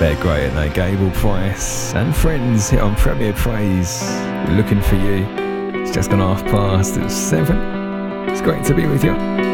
They're great, aren't they? Gable Price and Friends hit on Premier Praise. We're looking for you. It's just gone 7:30. It's great to be with you.